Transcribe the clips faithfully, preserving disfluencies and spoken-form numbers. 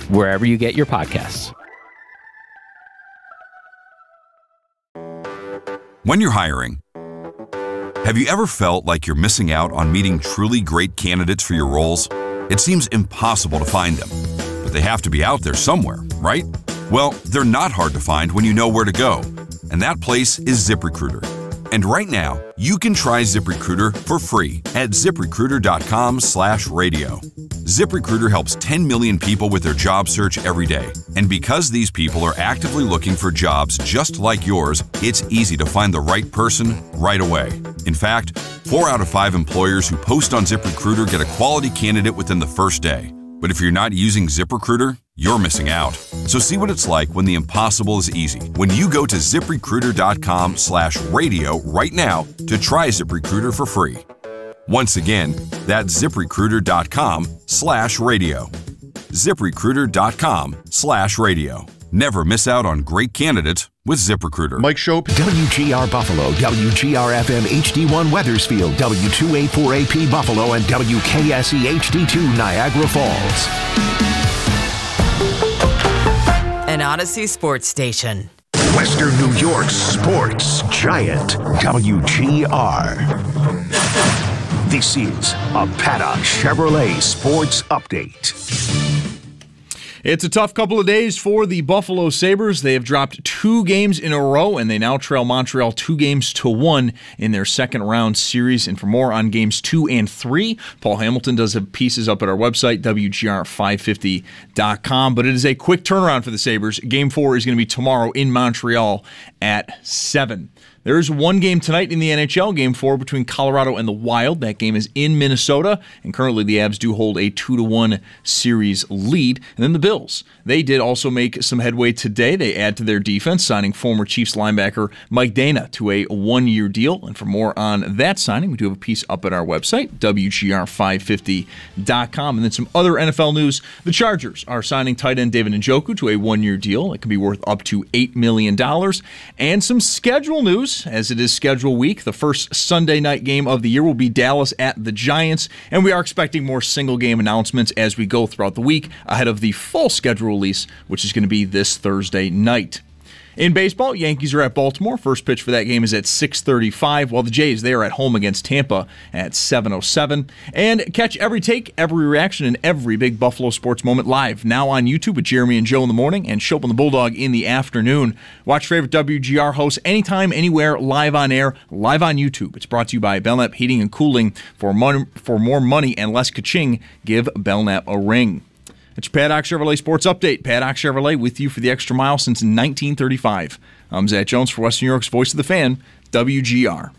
wherever you get your podcasts. When you're hiring, have you ever felt like you're missing out on meeting truly great candidates for your roles? It seems impossible to find them, but they have to be out there somewhere, right? Well, they're not hard to find when you know where to go, and that place is ZipRecruiter. And right now, you can try ZipRecruiter for free at ZipRecruiter.com slash radio. ZipRecruiter helps ten million people with their job search every day. And because these people are actively looking for jobs just like yours, it's easy to find the right person right away. In fact, four out of five employers who post on ZipRecruiter get a quality candidate within the first day. But if you're not using ZipRecruiter, you're missing out. So see what it's like when the impossible is easy. When you go to ZipRecruiter.com slash radio right now to try ZipRecruiter for free. Once again, that's ZipRecruiter.com slash radio. ZipRecruiter.com slash radio. Never miss out on great candidates with ZipRecruiter. Mike Shope. W G R Buffalo, W G R F M H D one Weathersfield, W two eighty-four A P Buffalo, and W K S E H D two Niagara Falls. An Odyssey sports station. Western New York's sports giant, W G R. This is a Paddock Chevrolet Sports Update. It's a tough couple of days for the Buffalo Sabres. They have dropped two games in a row, and they now trail Montreal two games to one in their second round series. And for more on games two and three, Paul Hamilton does have pieces up at our website, W G R five fifty dot com. But it is a quick turnaround for the Sabres. Game four is going to be tomorrow in Montreal at seven. There is one game tonight in the N H L, Game four between Colorado and the Wild. That game is in Minnesota, and currently the Avs do hold a two to one series lead. And then the Bills. They did also make some headway today. They add to their defense, signing former Chiefs linebacker Mike Dana to a one-year deal. And for more on that signing, we do have a piece up at our website, W G R five fifty dot com. And then some other N F L news. The Chargers are signing tight end David Njoku to a one-year deal. It can be worth up to eight million dollars. And some schedule news. As it is schedule week, the first Sunday night game of the year will be Dallas at the Giants, and we are expecting more single-game announcements as we go throughout the week ahead of the full schedule release, which is going to be this Thursday night. In baseball, Yankees are at Baltimore. First pitch for that game is at six thirty-five, while the Jays, they are at home against Tampa at seven oh seven. And catch every take, every reaction, and every big Buffalo sports moment live now on YouTube with Jeremy and Joe in the morning and Shope and the Bulldog in the afternoon. Watch favorite W G R hosts anytime, anywhere, live on air, live on YouTube. It's brought to you by Belknap Heating and Cooling. For, mon- for more money and less ka-ching, give Belknap a ring. It's your Paddock Chevrolet Sports Update. Paddock Chevrolet with you for the extra mile since nineteen thirty-five. I'm Zach Jones for Western New York's Voice of the Fan, W G R.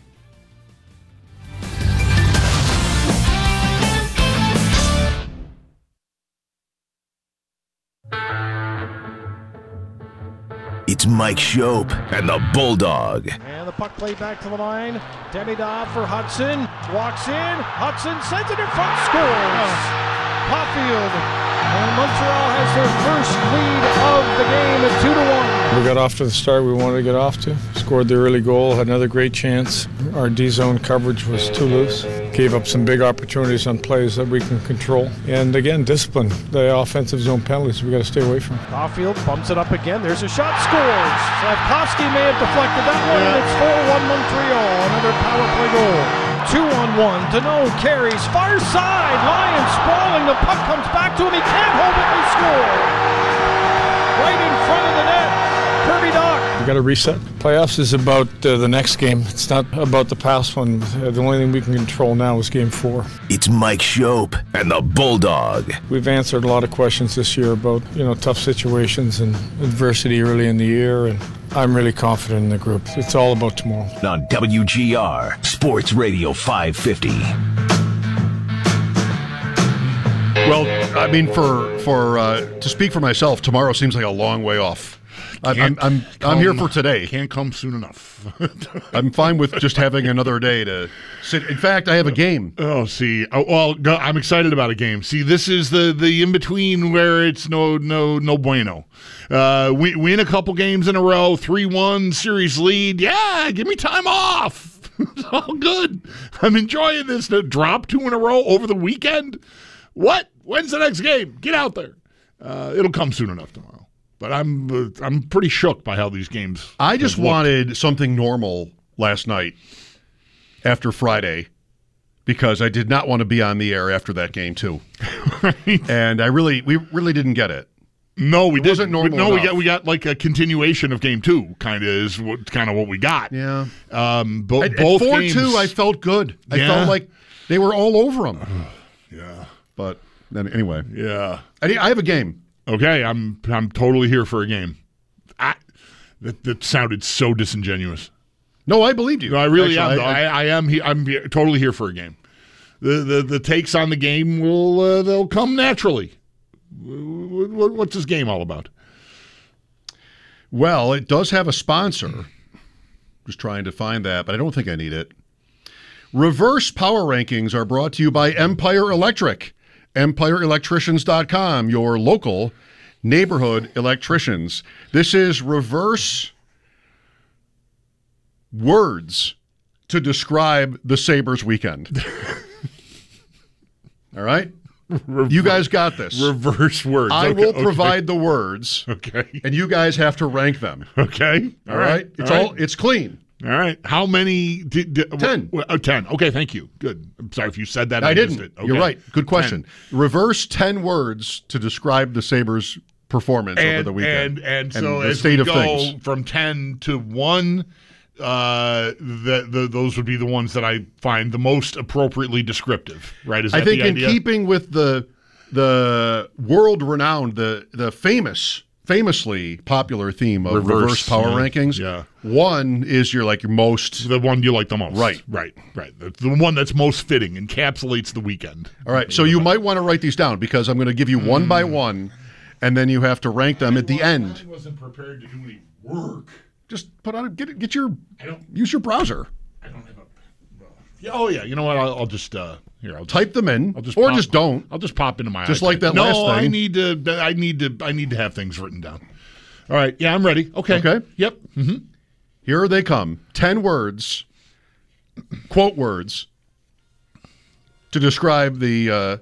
It's Mike Shope and the Bulldog. And the puck played back to the line. Demidov for Hudson. Walks in. Hudson sends it in front. Scores. Caulfield. And Montreal has their first lead of the game at two to one. We got off to the start we wanted to get off to. Scored the early goal, had another great chance. Our D-zone coverage was too loose. Gave up some big opportunities on plays that we can control. And again, discipline. The offensive zone penalties we got to stay away from. Caulfield bumps it up again. There's a shot. Scores. Slavkovsky may have deflected that one, and it's four one Montreal. Another power play goal. Two on one. Deneau carries. Far side. Lions sprawling. The puck comes back to him. He can't hold it. They score. Right in front of the net. Kirby Dach. We got to reset. Playoffs is about uh, the next game. It's not about the past one. Uh, the only thing we can control now is game four. It's Mike Shope and the Bulldog. We've answered a lot of questions this year about, you know, tough situations and adversity early in the year, and I'm really confident in the group. It's all about tomorrow. On W G R Sports Radio five fifty. Well, I mean, for for uh, to speak for myself, tomorrow seems like a long way off. I'm I'm I'm, I'm here for today. Can't come soon enough. I'm fine with just having another day to sit. In fact, I have a game. Oh, see, oh, well, go, I'm excited about a game. See, this is the the in between where it's no no no bueno. Uh, we win a couple games in a row, three one series lead. Yeah, give me time off. It's all good. I'm enjoying this. To drop two in a row over the weekend. What? When's the next game? Get out there. Uh, it'll come soon enough tomorrow. But I'm uh, I'm pretty shook by how these games. I just have looked. wanted something normal last night after Friday because I did not want to be on the air after that game too. Right. And I really, we really didn't get it. No, we It didn't. wasn't normal No, we enough. got we got like a continuation of game two. Kind of is what kind of what we got. Yeah. Um, bo- At, both at four games. two, I felt good. I Yeah. felt like they were all over them. Yeah. But then anyway, Yeah. I, I have a game. Okay, I'm I'm totally here for a game. I, that that sounded so disingenuous. No, I believed you. No, I really Actually, am. Though. I, I, I am. He, I'm he- totally here for a game. The the, the takes on the game will uh, they'll come naturally. What, what, what's this game all about? Well, it does have a sponsor. Just trying to find that, but I don't think I need it. Reverse Power Rankings are brought to you by Empire Electric. Empire Electricians dot com, your local neighborhood electricians. This is reverse words to describe the Sabres weekend. All right? Reverse, You guys got this. reverse words. I Okay, will okay. provide the words, Okay. and you guys have to rank them. Okay. All right? It's all, it's clean. All right. How many? Did, did, Ten. w- oh, ten. Okay, thank you. Good. I'm sorry if you said that. I, I, didn't. missed it. Okay. You're right. Good question. Ten. Reverse ten words to describe the Sabres' performance over And, the weekend. and and so the as state we of go things. from ten to one, uh, the, the those would be the ones that I find the most appropriately descriptive. Right? Is that I think the in idea? keeping with the the world-renowned, the the famous, famously popular theme of reverse, Reverse, power yeah, rankings, yeah. one is your like your most. the one you like the most. Right. Right. Right. The, the one that's most fitting, encapsulates the weekend. All right, so you might want to write these down because I'm going to give you one by Mm. one, and then you have to rank them at the end. I wasn't prepared to do any work. Just put on get get your I don't. use your browser, I don't have a. Well, yeah, oh yeah. You know what? I'll, I'll just uh here. I'll just, type them in, I'll just or pop- just don't. I'll just pop into my Just iPad. like that no, last I thing. need to. I need to. I need to have things written down. All right. Yeah, I'm ready. Okay. Okay. Yep. Mm-hmm. Here they come. Ten words, quote words, to describe the uh,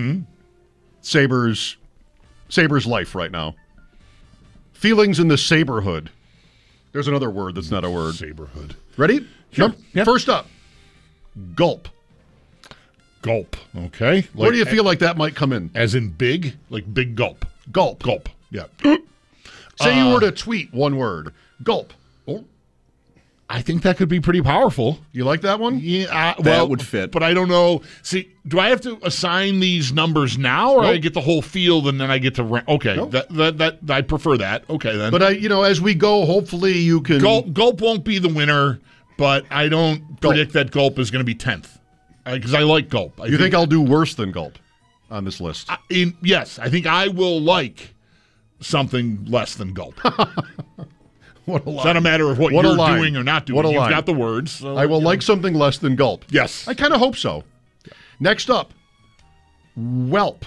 Sabres Sabres life right now. Feelings in the Saberhood. There's another word that's not a word. Saberhood. Ready? Sure. Num- Yep. First up, gulp. Gulp. Okay. Where do you Like, feel like that might come in? As in big, like big gulp. Gulp. Gulp. Yeah. Say you Uh, were to tweet one word. Gulp. Oh, I think that could be pretty powerful. you like that one? Yeah, I, well, would fit. But I don't know. See, do I have to assign these numbers now, or Nope. I get the whole field and then I get to rank? Okay, Nope. that, that that I prefer that. Okay, then. But I, you know, as we go, hopefully you can. Gulp, Gulp won't be the winner, but I don't Gulp. predict that Gulp is going to be tenth because I like Gulp. I You think I'll do worse than gulp on this list? I, in, yes, I think I will like something less than Gulp. What a lie. It's not a matter of what, What a you're line. doing or not doing. What a You've line. got the words. So, I will you like know. something less than gulp. Yes. I kind of hope so. Next up, whelp.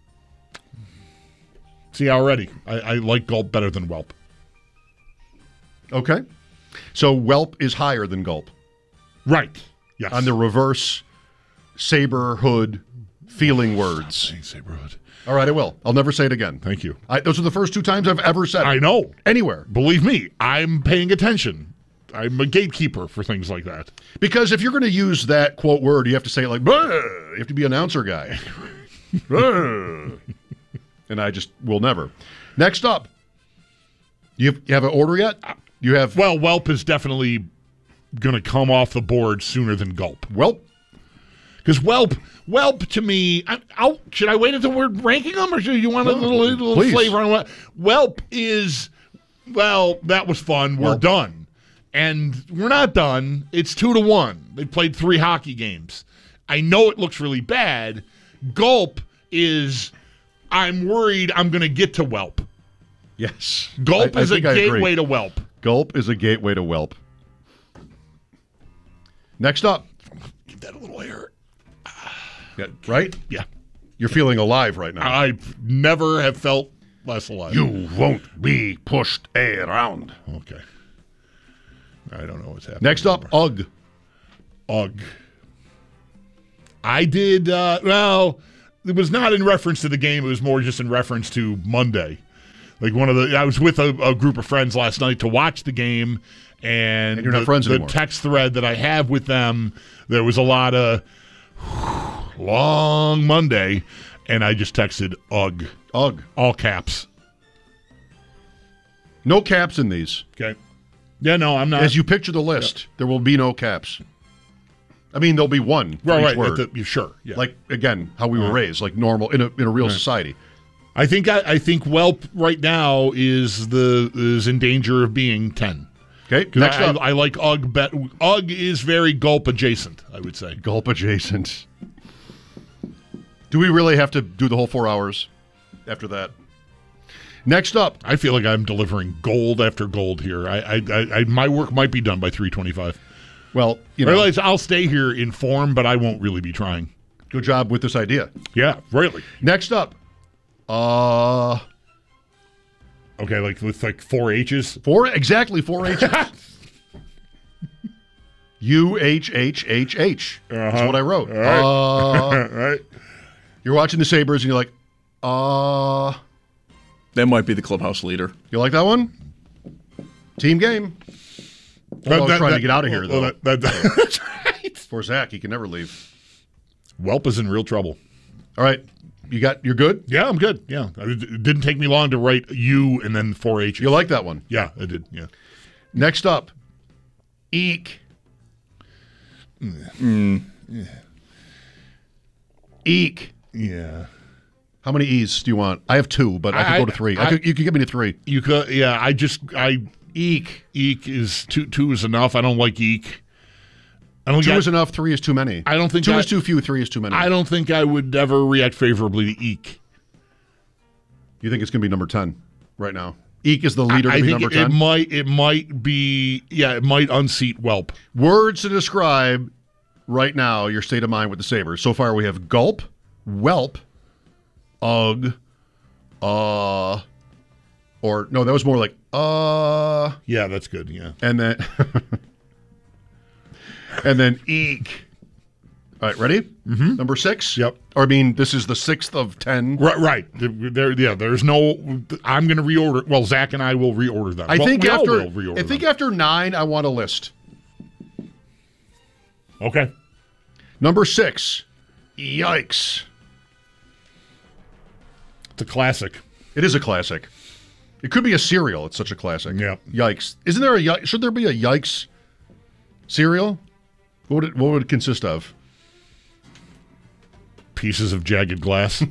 See, already, I, I like Gulp better than Whelp. Okay. So whelp is higher than gulp Right. Yes. on the reverse saberhood feeling words. Saying Saberhood. All right, I will. I'll never say it again. Thank you. I, those are the first two times I've ever said it. I know. Anywhere. Believe me, I'm paying attention. I'm a gatekeeper for things like that. Because if you're going to use that quote word, you have to say it like, "Bruh." You have to be an announcer guy. Bruh. And I just will never. Next up, you have, you have an order yet? You have, Well, Whelp is definitely going to come off the board sooner than Gulp. whelp. Because Whelp, Whelp to me, I, I'll, should I wait until we're ranking them, or do you want a No, little, little please. flavor on what? Whelp is, well, that was fun. We're Whelp. done. And we're not done. It's two to one. They played three hockey games. I know it looks really bad. Gulp is, I'm worried I'm going to get to Whelp. Yes. Gulp I- I is a think I agree. gateway to Whelp. Gulp is a gateway to whelp. Next up. Give that a little air. Yeah, right? Yeah. You're feeling alive right now. I never have felt less alive. You won't be pushed around. Okay. I don't know what's happening. Next up, anymore. Ugh. Ugh. I did, uh, well, it was not in reference to the game. It was more just in reference to Monday. Like one of the, I was with a, a group of friends last night to watch the game, and, and you're not the, friends the anymore. text thread that I have with them, there was a lot of long Monday, and I just texted ugh, ugh, all caps. No caps in these. Okay. Yeah, no, I'm not. As you picture the list, yeah. there will be no caps. I mean, there'll be one for right, each right, word. The, sure. Yeah. Like, again, how we were right. raised, like normal, in a in a real right. society. I think I, I think Welp right now is the is in danger of being ten. Okay, next I, up. I, I like Ugg. Bet, Ugg is very gulp adjacent, I would say. Gulp adjacent. Do we really have to do the whole four hours after that? Next up. I feel like I'm delivering gold after gold here. I, I, I, I my work might be done by three twenty-five. Well, you know. I realize I'll stay here in form, but I won't really be trying. Good job with this idea. Yeah, really. Next up. Uh, okay, like with like four H's? Four, exactly four H's. U H H H H. That's what I wrote. All right. Uh, right. You're watching the Sabres and you're like, uh. That might be the clubhouse leader. You like that one? Team game. Well, I was that, trying that, to get out of here, well, though. That, that, that's right. For Zach, he can never leave. Welp is in real trouble. All right. You got, you're good? Yeah, I'm good. Yeah. It didn't take me long to write U and then four H's. You like that one? Yeah, I did. Yeah. Next up, eek. Mm. Yeah. Eek. Yeah. How many E's do you want? I have two, but I, I could go to three. I, I could, you could give me to three. You could, yeah. I just, I eek. Eek is two. Two is enough. I don't like eek. I don't two get, is enough. Three is too many. I don't think two I, is too few. Three is too many. I don't think I would ever react favorably to eek. You think it's going to be number ten right now? Eek is the leader I, to I be think number it, ten. It might. It might be. Yeah, it might unseat Welp. Words to describe right now your state of mind with the Sabres. So far, we have gulp, whelp, ugh, uh, or no, that was more like uh. Yeah, that's good. Yeah, and then and then eek. All right, ready? Mm-hmm. Number six. Yep. Or I mean, this is the sixth of ten. Right. Right. There. Yeah. There's no. I'm going to reorder. Well, Zach and I will reorder them. I well, think we after. all will reorder I think them. after nine, I want a list. Okay. Number six. Yikes. It's a classic. It is a classic. It could be a cereal. It's such a classic. Yeah. Yikes. Isn't there a y- should there be a yikes cereal? What would it, what would it consist of? Pieces of jagged glass.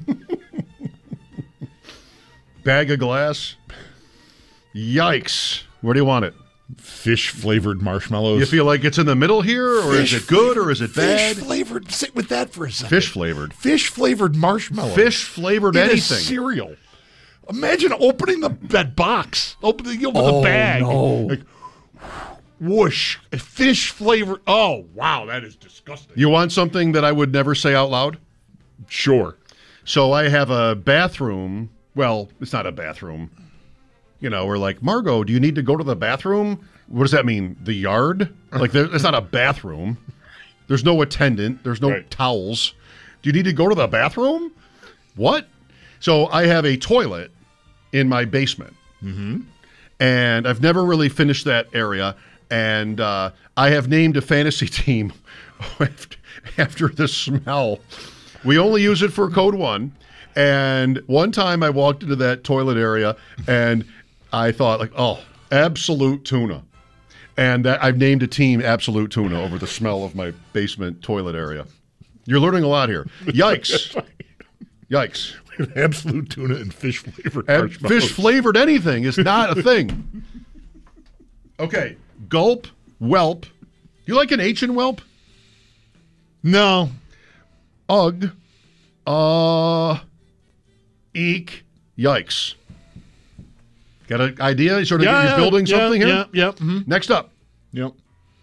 Bag of glass. Yikes. Where do you want it? Fish flavored marshmallows. You feel like it's in the middle here, or fish, is it good, or is it bad? Fish flavored. Sit with that for a second. Fish flavored. Fish flavored marshmallow. Fish flavored in anything. A cereal. Imagine opening the that box, opening you know, with oh, a bag. No. Like, whoosh. Fish flavored. Oh, wow. That is disgusting. You want something that I would never say out loud? Sure. So I have a bathroom. Well, it's not a bathroom. You know, we're like, Margot, do you need to go to the bathroom? What does that mean? The yard? Like, there, it's not a bathroom. There's no attendant. There's no right. towels. Do you need to go to the bathroom? What? So I have a toilet in my basement. Mm-hmm. And I've never really finished that area. And uh, I have named a fantasy team after, after the smell. We only use it for code one. And one time I walked into that toilet area and I thought, like, oh, Absolute Tuna. And that, I've named a team Absolute Tuna over the smell of my basement toilet area. You're learning a lot here. Yikes. Yikes. Absolute Tuna and fish flavored Ab- Fish flavored anything is not a thing. Okay. Gulp, whelp. You like an H in whelp? No. Ugh. Uh. Eek. Yikes. Got an idea? Sort of yeah, you're yeah, building yeah, something here? Yeah, yeah. Mm-hmm. Next up. Yep.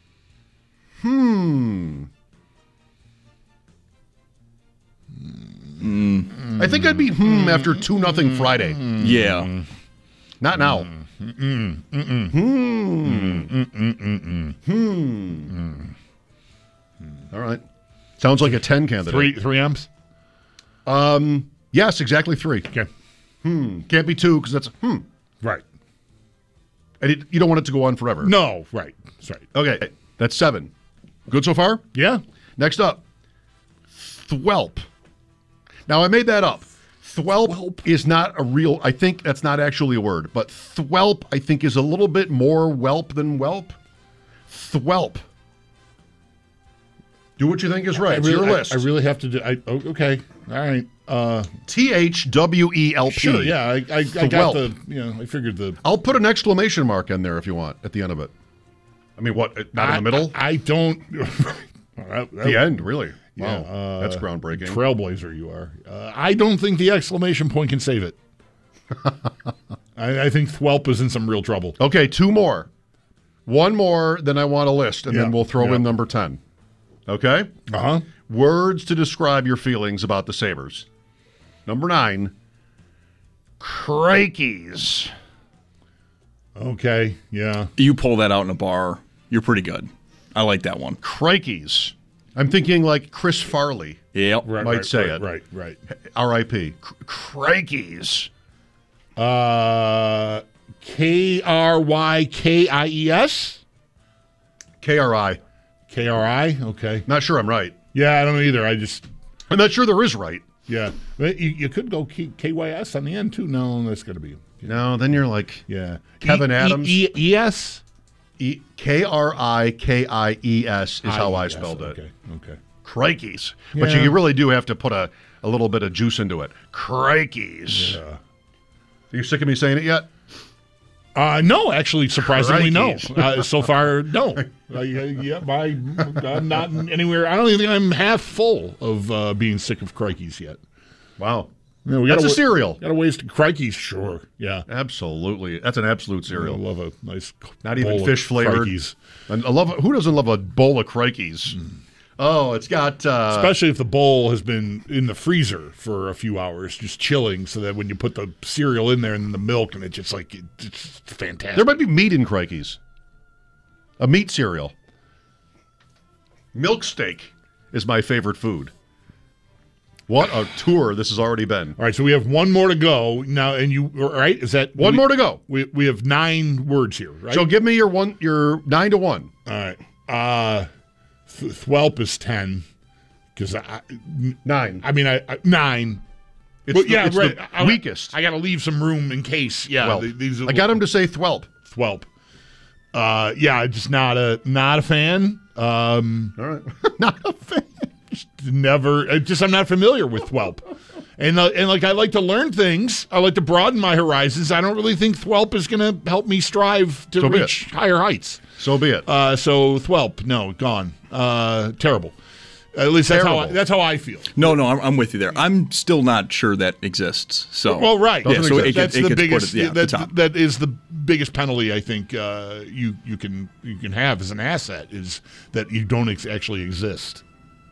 Hmm. Mm. I think I'd be hmm after two nothing Friday. Yeah. Not now. Mm-mm. Mm-mm. Hmm. Mm-mm. Hmm. All right. Sounds like a ten candidate. Three three M's. Um, yes, exactly three. Okay. Hmm. Can't be two because that's hmm. Right. And it, you don't want it to go on forever. No, right. That's right. Okay, that's seven. Good so far? Yeah. Next up, thwelp. Now, I made that up. Thwelp, thwelp is not a real, I think that's not actually a word, but thwelp, I think, is a little bit more whelp than whelp. Thwelp. Do what you think is right. I It's really, your I, list. I really have to do. I, oh, okay. All right. Uh, T H W E L P. Sure. Yeah. I, I, I got the. You know. I figured the. I'll put an exclamation mark in there if you want at the end of it. I mean, what? Not I, in the middle? I, I don't. that, that, the end, really. Yeah, Wow. uh, That's groundbreaking. Trailblazer, you are. Uh, I don't think the exclamation point can save it. I, I think Thwelp is in some real trouble. Okay, two more. One more, then I want a list, and Yeah, then we'll throw yeah. in number ten. Okay? Uh-huh. Words to describe your feelings about the Sabres. Number nine, crikeys. Okay, yeah. You pull that out in a bar, you're pretty good. I like that one. Crikeys. I'm thinking like Chris Farley Yep. Right, might right, say right, it. Right, right. R I P Crikeys. Uh, K R Y K I E S? K R I. K R I? Okay. Not sure I'm right. Yeah, I don't know either. I just, I'm not sure there is right. yeah. But you, you could go K- KYS on the end, too. No, that's got to be. No, then you're like Yeah. Kevin E- Adams. E- E- ES? E- K R I K I E S is how I I E S, spelled it. Okay, okay. Crikeys. But Yeah. you really do have to put a, a little bit of juice into it. Crikeys. Yeah. Are you sick of me saying it yet? Uh, no, actually, surprisingly, Crikeys. no. Uh, so far, no. Uh, yeah, yeah, my, I'm not anywhere. I don't even think I'm half full of uh, being sick of crikeys yet. Wow. Yeah, we That's gotta a wa- cereal. Got to waste crikeys, sure. Yeah. Absolutely. That's an absolute I cereal. love a nice Not even bowl of fish flavored. Crikeys. And I love who doesn't love a bowl of crikeys? Oh, it's got uh, Especially if the bowl has been in the freezer for a few hours, just chilling, so that when you put the cereal in there and the milk, and it's just like, it, it's fantastic. there might be meat in crikeys. A meat cereal. Milk steak is my favorite food. What a tour this has already been. All right, so we have one more to go now, and you all right? Is that One we, more to go. We we have nine words here, right? So give me your one, your nine to one. All right. Uh, Th- Thwelp is ten because I Nine. I mean I, I nine. It's But the, yeah, it's right. the I, weakest. I got to leave some room in case. Yeah, Thwelp. th- these are I got him to say Thwelp. Thwelp. Uh, yeah, just not a not a fan. Um, All right. Not a fan. just never. I Just I'm not familiar with Thwelp. And, uh, and like I like to learn things. I like to broaden my horizons. I don't really think Thwelp is going to help me strive to So be reach higher heights. So be it. Uh, so Thwelp, no, gone. Uh, terrible. At least that's how I, Terrible. that's how I feel. No, no, I'm, I'm with you there. I'm still not sure that exists. So, Well, right. Yeah, so it, that's it, it the gets biggest. put at, yeah, that, the top. that is the biggest penalty I think uh, you you can you can have as an asset is that you don't ex- actually exist.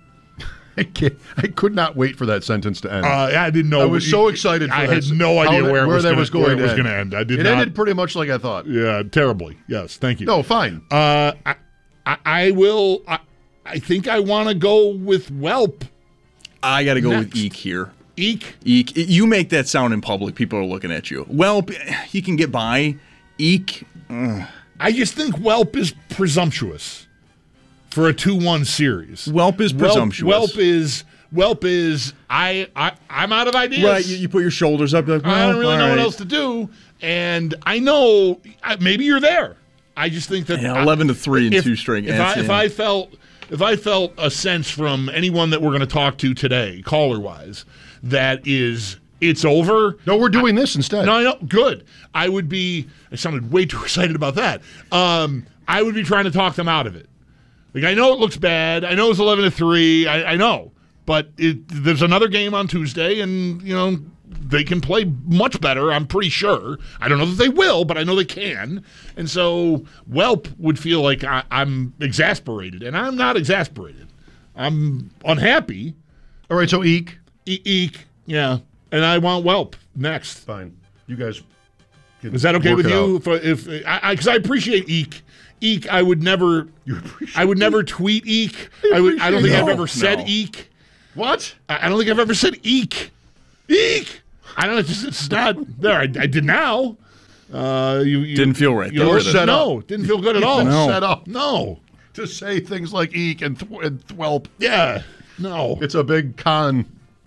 I, can't, I could not wait for that sentence to end. Uh, I didn't know. I was so excited. For I that. had no How idea that- where, it was that gonna, was going where it to was end. going to end. I did it not. ended pretty much like I thought. Yeah, terribly. Yes, thank you. No, fine. Uh, I, I, I will. I, I think I want to go with Whelp. I got to go with Next. Eek here. Eek. Eek. You make that sound in public, people are looking at you. Well, you can get by. Eek. uh, I just think Whelp is presumptuous for a two one series. Whelp is presumptuous. Whelp, Whelp is Whelp is I, I I'm out of ideas. Right, you, you put your shoulders up. You're like, I well, don't really all know what right. else to do, and I know I- maybe you're there. I just think that Yeah, I- eleven to three in if, two straight If games, I, if yeah. I felt if I felt a sense from anyone that we're going to talk to today, caller wise, that is it's over. No, we're doing this instead. No, I know. Good. I would be. I sounded way too excited about that. Um, I would be trying to talk them out of it. Like I know it looks bad. I know it's eleven to three. I, I know, but it, there's another game on Tuesday, and you know they can play much better. I'm pretty sure. I don't know that they will, but I know they can. And so Whelp would feel like I, I'm exasperated, and I'm not exasperated. I'm unhappy. All right, so Eek. E- eek. Yeah. And I want Whelp next. Fine. You guys. can Is that okay work with it you? out. If, if I, because I, I appreciate Eek. Eek, I would never. I would never tweet Eek. I would. I don't think No, I've ever said no. Eek. What? I, I don't think I've ever said eek. Eek. I don't know. It's, just, it's not there. I, I did now. Uh, you, you Didn't feel right. You though, were did it? set no, up. Didn't feel good at all. No. Set up. No. To say things like eek and, th- and thwelp. Yeah. No. It's a big con.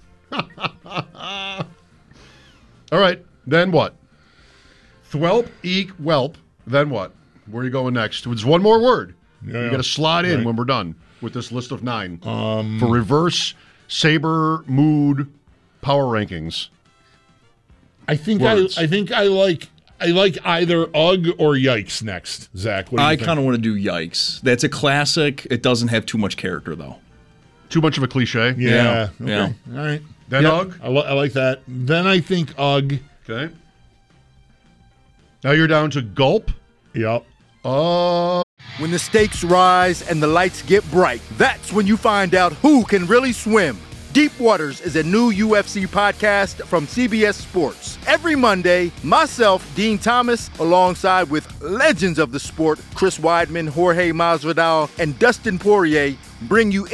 All right. Then what? Thwelp, eek, whelp. Then what? Where are you going next? It's one more word. Yeah, you got to slot in right. when we're done with this list of nine. Um, For reverse Saber mood power rankings. I think I, Words. I think I like I like either ugh or yikes next, Zach. What do you I think? kind of want to do yikes. That's a classic. It doesn't have too much character, though. Too much of a cliche. Yeah. Yeah. Okay. Yeah. All right. Then Yep. ugh. I, li- I like that. Then I think ugh. Okay. Now you're down to gulp. Yep. Uh, When the stakes rise and the lights get bright, that's when you find out who can really swim. Deep Waters is a new U F C podcast from C B S Sports. Every Monday, myself, Dean Thomas, alongside with legends of the sport, Chris Weidman, Jorge Masvidal, and Dustin Poirier, bring you